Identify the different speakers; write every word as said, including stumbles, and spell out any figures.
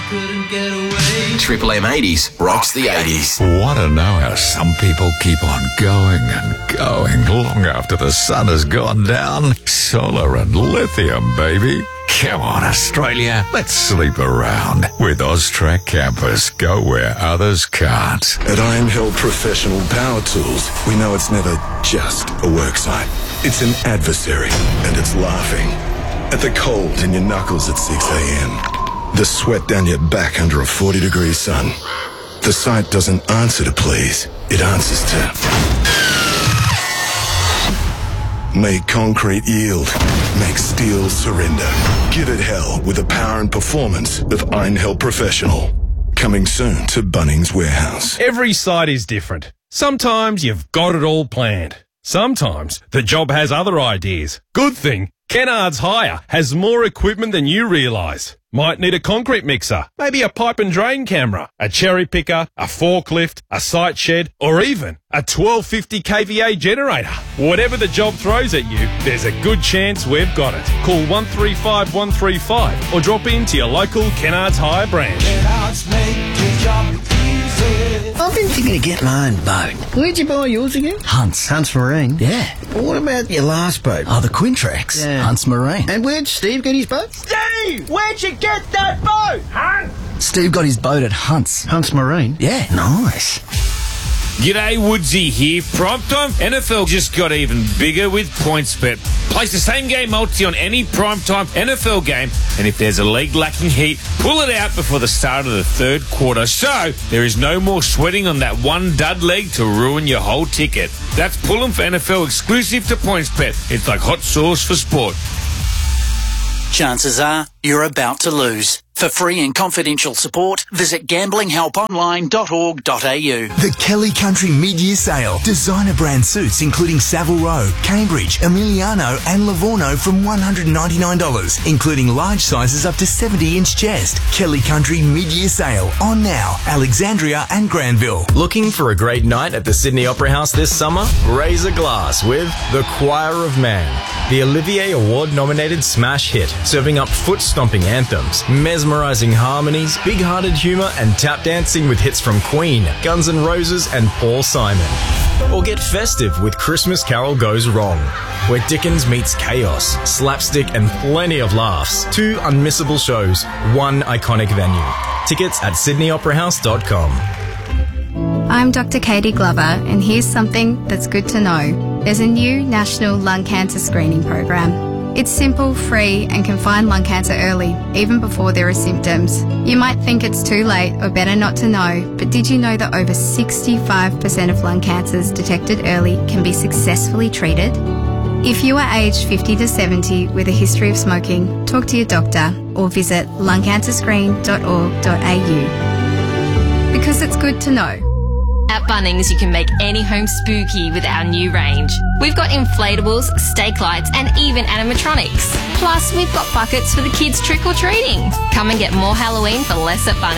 Speaker 1: Triple M eighties rocks the eighties.
Speaker 2: Want to know how some people keep on going and going long after the sun has gone down? Solar and lithium, baby. Come on, Australia. Let's sleep around with Austrac Campus. Go where others can't.
Speaker 3: At Iron Hill Professional Power Tools, we know it's never just a worksite. It's an adversary, and it's laughing. At the cold in your knuckles at six a.m. The sweat down your back under a forty degree sun. The site doesn't answer to please. It answers to make concrete yield. Make steel surrender. Give it hell with the power and performance of Iron Hill Professional. Coming soon to Bunnings Warehouse.
Speaker 4: Every site is different. Sometimes you've got it all planned. Sometimes the job has other ideas. Good thing, Kennards Hire has more equipment than you realise. Might need a concrete mixer, maybe a pipe and drain camera, a cherry picker, a forklift, a site shed, or even a twelve fifty k V A generator. Whatever the job throws at you, there's a good chance we've got it. Call one three five one three five or drop into your local Kennards Hire branch.
Speaker 5: I've been thinking of getting my own boat. Where'd you buy yours again?
Speaker 6: Hunts.
Speaker 5: Hunts Marine?
Speaker 6: Yeah.
Speaker 5: Well, what about your last boat?
Speaker 6: Oh, the Quintrex.
Speaker 5: Yeah.
Speaker 6: Hunts Marine.
Speaker 5: And where'd Steve get his boat?
Speaker 7: Steve! Where'd you get that boat? Hunt?
Speaker 6: Steve got his boat at Hunts.
Speaker 5: Hunts Marine?
Speaker 6: Yeah.
Speaker 5: Nice.
Speaker 8: G'day, Woodsy here. Primetime N F L just got even bigger with PointsBet. Place the same game multi on any primetime N F L game, and if there's a leg lacking heat, pull it out before the start of the third quarter. So there is no more sweating on that one dud leg to ruin your whole ticket. That's Pull'em for N F L exclusive to PointsBet. It's like hot sauce for sport.
Speaker 9: Chances are you're about to lose. For free and confidential support, visit gambling help online dot org dot a u.
Speaker 10: The Kelly Country Mid-Year Sale. Designer brand suits including Savile Row, Cambridge, Emiliano and Livorno from one hundred ninety-nine dollars, including large sizes up to seventy inch chest. Kelly Country Mid-Year Sale on now, Alexandria and Granville.
Speaker 11: Looking for a great night at the Sydney Opera House this summer? Raise a glass with The Choir of Man, the Olivier Award-nominated smash hit, serving up foot-stomping anthems, mesmerizing harmonies, big-hearted humour and tap dancing with hits from Queen, Guns N' Roses and Paul Simon. Or get festive with Christmas Carol Goes Wrong, where Dickens meets chaos, slapstick and plenty of laughs. Two unmissable shows, one iconic venue. Tickets at sydney opera house dot com.
Speaker 12: I'm Doctor Katie Glover, and here's something that's good to know. There's a new national lung cancer screening program. It's simple, free, and can find lung cancer early, even before there are symptoms. You might think it's too late or better not to know, but did you know that over sixty-five percent of lung cancers detected early can be successfully treated? If you are aged fifty to seventy with a history of smoking, talk to your doctor or visit lung cancer screen dot org dot a u. Because it's good to know.
Speaker 13: At Bunnings, you can make any home spooky with our new range. We've got inflatables, stake lights, and even animatronics. Plus, we've got buckets for the kids trick-or-treating. Come and get more Halloween for less at Bunnings.